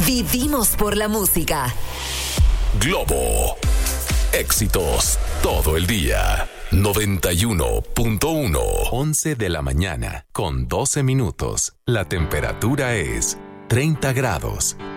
Vivimos por la música. Globo. Éxitos todo el día. 91.1. 11 de la mañana, con 12 minutos. La temperatura es 30 grados.